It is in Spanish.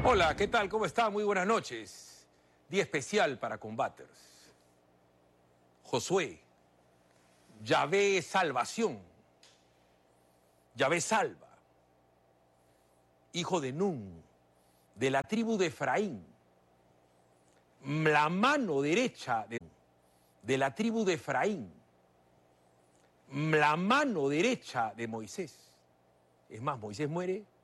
Hola, ¿qué tal? ¿Cómo está? Muy buenas noches. Día especial para Combaters. Josué, Yahvé salvación. Yahvé salva. Hijo de Nun, de la tribu de Efraín. La mano derecha de la tribu de Efraín. La mano derecha de Moisés. Es más, Moisés muere